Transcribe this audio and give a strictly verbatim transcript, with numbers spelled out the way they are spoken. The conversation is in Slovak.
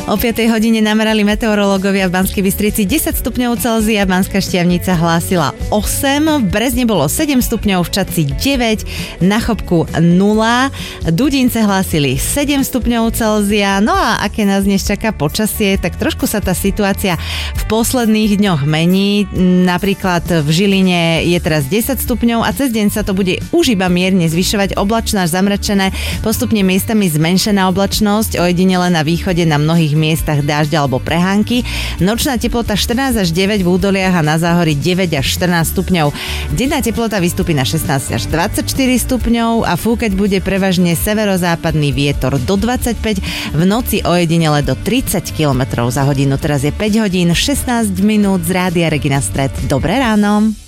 O piatej hodine namerali meteorológovia v Banskej Bystrici desať stupňov Celzia, Banská Štiavnica hlásila osem, v Brezne bolo sedem stupňov, v Čadci deväť, na Chopku nula, Dudince hlásili sedem stupňov Celzia. No a aké nás dnes čaká počasie, tak trošku sa tá situácia v posledných dňoch mení. Napríklad v Žiline je teraz desať stupňov a cez deň sa to bude už iba mierne zvyšovať, oblačno až zamračené, postupne miestami zmenšená oblačnosť, ojedinele na východe na mnohých miestach dážď alebo prehánky. Nočná teplota štrnásť až deväť, v údoliach a na záhori deväť až štrnásť stupňov. Denná teplota vystúpi na šestnásť až dvadsaťštyri stupňov a fúkať bude prevažne severozápadný vietor do dvadsaťpäť, v noci ojedinele do tridsať kilometrov za hodinu. Teraz je päť hodín šestnásť minút z Rádia Regina Stred. Dobré ráno.